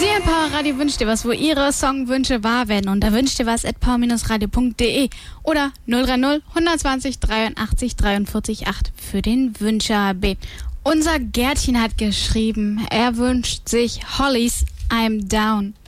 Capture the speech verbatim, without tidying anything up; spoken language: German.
Radio wünscht dir was, wo ihre Songwünsche wahr werden. Und da wünscht dir was at power radio punkt de oder null drei null, hundertzwanzig, dreiundachtzig, dreiundvierzig, acht für den Wünscher B. Unser Gärtchen hat geschrieben, er wünscht sich Hollies I'm Down.